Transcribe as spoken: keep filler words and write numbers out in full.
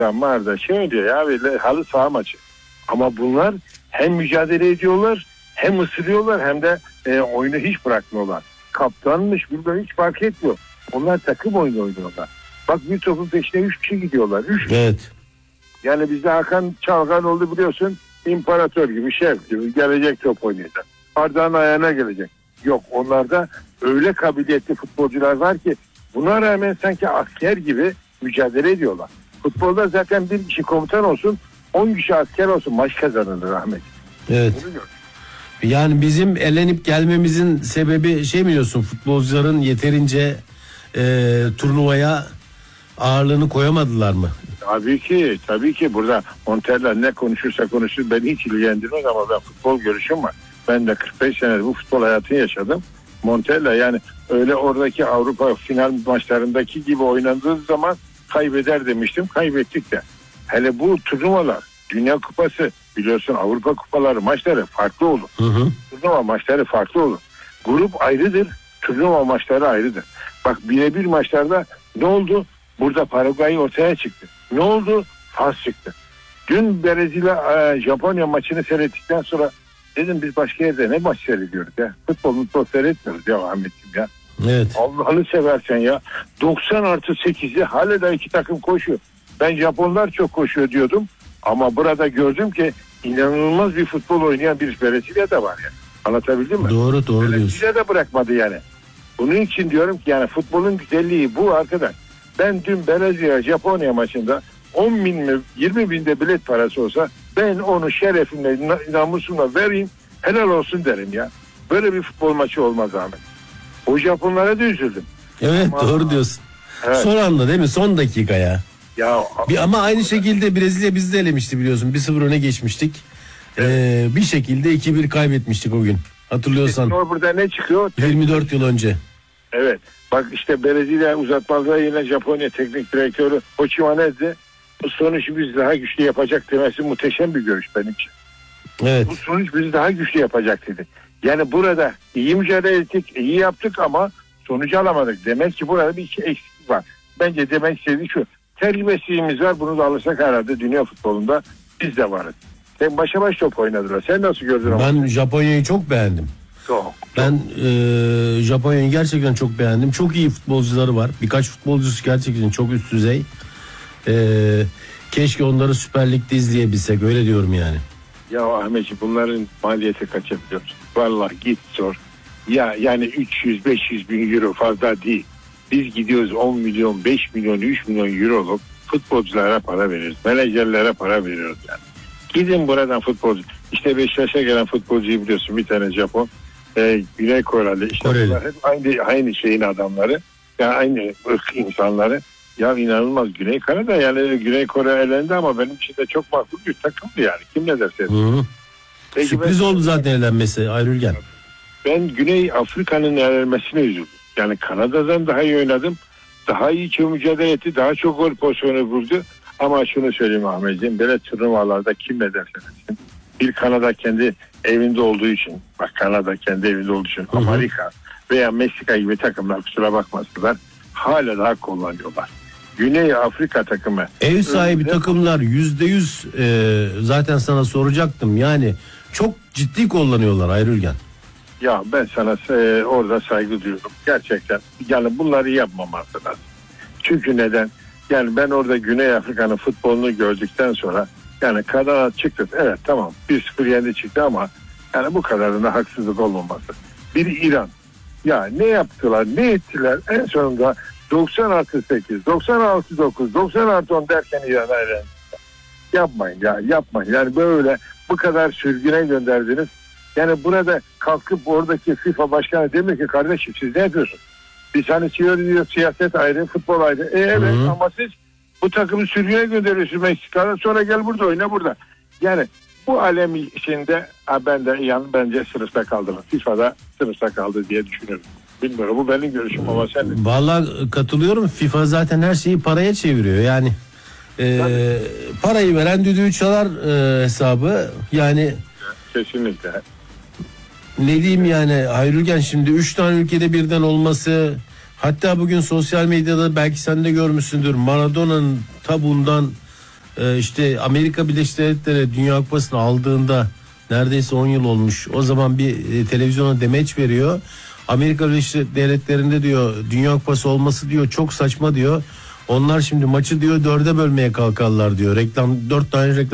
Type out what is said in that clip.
Marda şey diyor ya böyle halı saha maçı. Ama bunlar hem mücadele ediyorlar, hem ısırıyorlar, hem de e, oyunu hiç bırakmıyorlar. Kaptanmış bilmem hiç fark etmiyor. Onlar takım oyunu oynuyorlar. Bak bir topun peşine üç kişi gidiyorlar. Üç kişi. Evet. Yani bizde Hakan Çalgan oldu biliyorsun. İmparator gibi, şef gibi gelecek top oynayacak. Arda'nın ayağına gelecek. Yok, onlarda öyle kabiliyetli futbolcular var ki buna rağmen sanki asker gibi mücadele ediyorlar. Futbolda zaten bir kişi komutan olsun, on kişi asker olsun, maç kazanılır Ahmet. Evet. Yani bizim elenip gelmemizin sebebi şey mi diyorsun, futbolcuların yeterince e, turnuvaya ağırlığını koyamadılar mı? Tabii ki, tabii ki burada Montella ne konuşursa konuşur beni hiç ilgilendirmez ama ben futbol görüşüm var. Ben de kırk beş senedir bu futbol hayatını yaşadım. Montella yani öyle oradaki Avrupa final maçlarındaki gibi oynandığı zaman kaybeder demiştim. Kaybettik de. Hele bu turnuvalar, Dünya Kupası biliyorsun, Avrupa Kupaları maçları farklı olur. Hı hı. Turnuva maçları farklı olur. Grup ayrıdır, turnuva maçları ayrıdır. Bak birebir maçlarda ne oldu? Burada Paraguay ortaya çıktı. Ne oldu? Fas çıktı. Dün Brezilya Japonya maçını seyrettikten sonra dedim biz başka yerde ne maç seyrediyoruz ya? Futbol mutlu seyretmiyoruz ya Ahmetciğim ya. Evet. Allah'ını seversen ya. doksan artı sekizi hala da iki takım koşuyor. Ben Japonlar çok koşuyor diyordum. Ama burada gördüm ki inanılmaz bir futbol oynayan bir Brezilya da var ya. Anlatabildim mi? Doğru doğru diyorsun. Brezilya da bırakmadı yani. Bunun için diyorum ki yani futbolun güzelliği bu arkadaş. Ben dün Brezilya Japonya maçında on bin mi yirmi binde bilet parası olsa ben onu şerefimle namusumla vereyim, helal olsun derim ya. Böyle bir futbol maçı olmaz Ahmet. O Japonlara da üzüldüm. Evet ama, doğru diyorsun. Evet. Son anda değil mi? Son dakika ya. Ya bir, ama aynı şekilde Brezilya bizi de elemişti biliyorsun. bir sıfır öne geçmiştik. Ee, bir şekilde iki bir kaybetmiştik o gün. Hatırlıyorsan. Burada ne çıkıyor? yirmi dört yıl önce. Evet. Bak işte Brezilya uzatmalarda yine Japonya teknik direktörü Hochimanez'de bu sonucu biz daha güçlü yapacak demesi muhteşem bir görüş benim için. Evet. Bu sonuç bizi daha güçlü yapacak dedi. Yani burada iyi mücadele ettik, iyi yaptık ama sonucu alamadık. Demek ki burada bir iki eksik var. Bence demek istediği şu. Terbiyesizliğimiz var, bunu da alırsak herhalde dünya futbolunda biz de varız. Sen başa baş top oynadılar. Sen nasıl gördün? Ben ama? Japonya'yı çok beğendim. Çok. Ben e, Japonya'yı gerçekten çok beğendim. Çok iyi futbolcuları var. Birkaç futbolcusu gerçekten çok üst düzey. E, keşke onları Süper Lig'de izleyebilsek. Öyle diyorum yani. Ya Ahmetciğim bunların maliyeti kaça biliyor musun? Vallahi git sor. Ya yani üç yüz beş yüz bin euro fazla değil. Biz gidiyoruz on milyon, beş milyon, üç milyon euroluk futbolculara para veriyoruz. Menajerlere para veriyoruz yani. Gidin buradan futbolcu. İşte Beşiktaş'a gelen futbolcuyu biliyorsun, bir tane Japon. E, Güney Koreli. İşte bunlar hep aynı, aynı şeyin adamları. Yani aynı ırk insanları. Ya inanılmaz. Güney Kore'de yani Güney Kore elendi ama benim için de çok makbul bir takımdı yani. Kim ne derse. Peki sürpriz ben, oldu zaten elenmesi Ayrülgen. Ben Güney Afrika'nın elenmesine üzüldüm. Yani Kanada'dan daha iyi oynadım. Daha iyi çok mücadele etti. Daha çok gol pozisyonu buldu. Ama şunu söyleyeyim Ahmetciğim. Böyle turnuvalarda kim ne derse desin. Bir Kanada kendi evinde olduğu için. Bak Kanada kendi evinde olduğu için. Hı hı. Amerika veya Meksika gibi takımlar kusura bakmasınlar. Hala daha kullanıyorlar. Güney Afrika takımı. Ev sahibi önünde... takımlar yüzde yüz e, zaten sana soracaktım. Yani çok ciddi kullanıyorlar Ayrülgen. Ya ben sana e, orada saygı duyuyorum. Gerçekten. Yani bunları yapmaması lazım. Çünkü neden? Yani ben orada Güney Afrika'nın futbolunu gördükten sonra yani Kanada çıktı. Evet tamam bir sıfır yendi çıktı ama yani bu kadarına haksızlık olmaması. Bir İran. Ya ne yaptılar ne ettiler en sonunda doksan artı sekiz, doksan altı dokuz, doksan artı on derken İran'a elendi. Yapmayın ya yapmayın. Yani böyle bu kadar sürgüne gönderdiniz. Yani burada kalkıp oradaki FIFA başkanı demiyor ki kardeşim siz ne yapıyorsunuz? Biz hani diyor siyaset ayrı, futbol ayrı. E evet Hı-hı. ama siz bu takımı sürgüne gönderiyorsunuz Meksika'dan sonra gel burada oyna burada. Yani bu alem içinde ben de yani bence sınıfta kaldılar. FIFA'da sınıfta kaldı diye düşünüyorum. Bilmiyorum bu benim görüşüm ama sen de. Vallahi katılıyorum. FIFA zaten her şeyi paraya çeviriyor. Yani e, parayı veren düdüğü çalar e, hesabı. Yani kesinlikle. Ne diyeyim yani Hayrülgen şimdi üç tane ülkede birden olması, hatta bugün sosyal medyada belki sen de görmüşsündür Maradona'nın tabundan e, işte Amerika Birleşik Devletleri Dünya Kupası'nı aldığında neredeyse on yıl olmuş. O zaman bir e, televizyona demeç veriyor. Amerika Birleşik Devletleri'nde diyor Dünya Kupası olması diyor çok saçma diyor. Onlar şimdi maçı diyor dörde bölmeye kalkarlar diyor. Reklam dört tane reklam